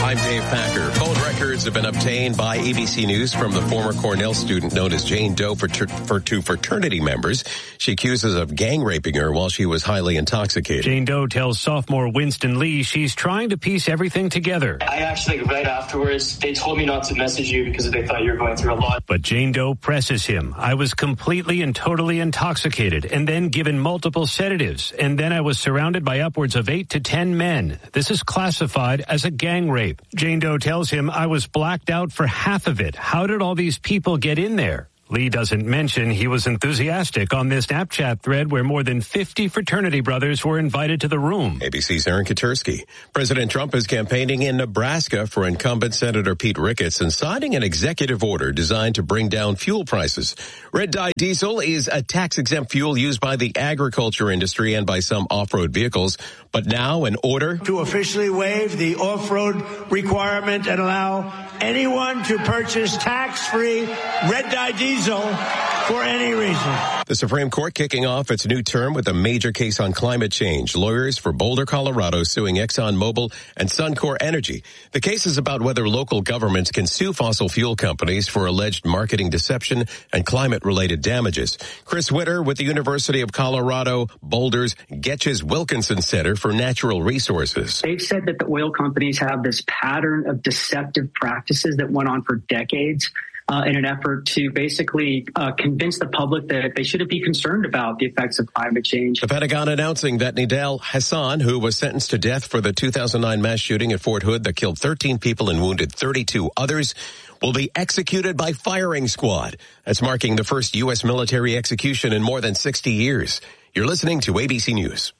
I'm Dave Packer. Phone records have been obtained by ABC News from the former Cornell student known as Jane Doe for two fraternity members. She accuses of gang raping her while she was highly intoxicated. Jane Doe tells sophomore Winston Lee she's trying to piece everything together. I actually, right afterwards, they told me not to message you because they thought you were going through a lot. But Jane Doe presses him. I was completely and totally intoxicated and then given multiple sedatives. And then I was surrounded by upwards of 8 to 10 men. This is classified as a gang rape. Jane Doe tells him, I was blacked out for half of it. How did all these people get in there? Lee doesn't mention he was enthusiastic on this Snapchat thread where more than 50 fraternity brothers were invited to the room. ABC's Aaron Katersky. President Trump is campaigning in Nebraska for incumbent Senator Pete Ricketts and signing an executive order designed to bring down fuel prices. Red dye diesel is a tax-exempt fuel used by the agriculture industry and by some off-road vehicles. But now an order to officially waive the off-road requirement and allow anyone to purchase tax-free red dye diesel for any reason. The Supreme Court kicking off its new term with a major case on climate change. Lawyers for Boulder, Colorado suing ExxonMobil and Suncor Energy. The case is about whether local governments can sue fossil fuel companies for alleged marketing deception and climate-related damages. Chris Witter with the University of Colorado Boulder's Getches Wilkinson Center for Natural Resources. They've said that the oil companies have this pattern of deceptive practices that went on for decades. In an effort to basically convince the public that they shouldn't be concerned about the effects of climate change. The Pentagon announcing that Nidal Hassan, who was sentenced to death for the 2009 mass shooting at Fort Hood that killed 13 people and wounded 32 others, will be executed by firing squad. That's marking the first U.S. military execution in more than 60 years. You're listening to ABC News.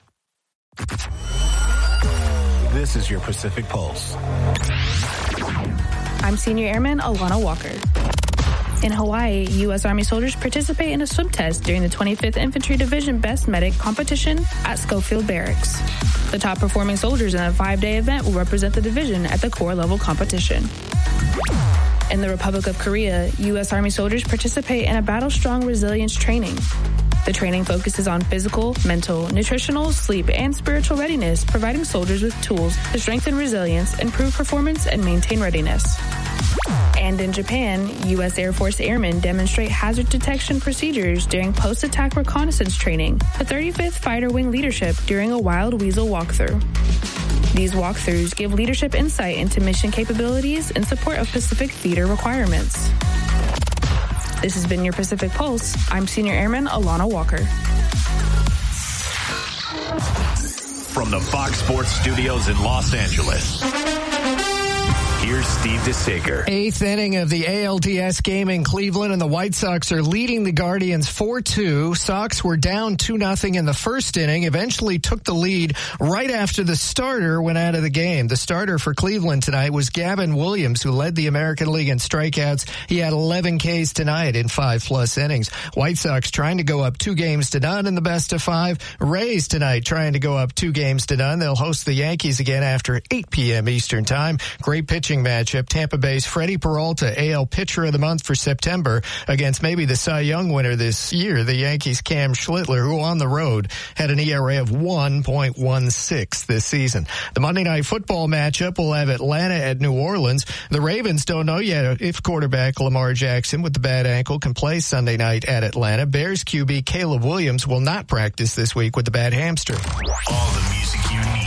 This is your Pacific Pulse. I'm Senior Airman Alana Walker. In Hawaii, U.S. Army soldiers participate in a swim test during the 25th Infantry Division Best Medic competition at Schofield Barracks. The top performing soldiers in a 5-day event will represent the division at the corps level competition. In the Republic of Korea, U.S. Army soldiers participate in a battle-strong resilience training. The training focuses on physical, mental, nutritional, sleep, and spiritual readiness, providing soldiers with tools to strengthen resilience, improve performance, and maintain readiness. And in Japan, U.S. Air Force airmen demonstrate hazard detection procedures during post-attack reconnaissance training, the 35th Fighter Wing leadership during a Wild Weasel walkthrough. These walkthroughs give leadership insight into mission capabilities in support of Pacific Theater requirements. This has been your Pacific Pulse. I'm Senior Airman Alana Walker. From the Fox Sports Studios in Los Angeles, here's Steve DeSager. Eighth inning of the ALDS game in Cleveland, and the White Sox are leading the Guardians 4-2. Sox were down 2-0 in the first inning, eventually took the lead right after the starter went out of the game. The starter for Cleveland tonight was Gavin Williams, who led the American League in strikeouts. He had 11 Ks tonight in 5+ innings. White Sox trying to go up 2-0 in the best of 5. Rays tonight trying to go up 2-0. They'll host the Yankees again after 8 p.m. Eastern Time. Great pitching matchup. Tampa Bay's Freddie Peralta, AL Pitcher of the Month for September, against maybe the Cy Young winner this year, the Yankees' Cam Schlittler, who on the road had an ERA of 1.16 this season. The Monday Night Football matchup will have Atlanta at New Orleans. The Ravens don't know yet if quarterback Lamar Jackson with the bad ankle can play Sunday night at Atlanta. Bears QB Caleb Williams will not practice this week with the bad hamstring. All the music you need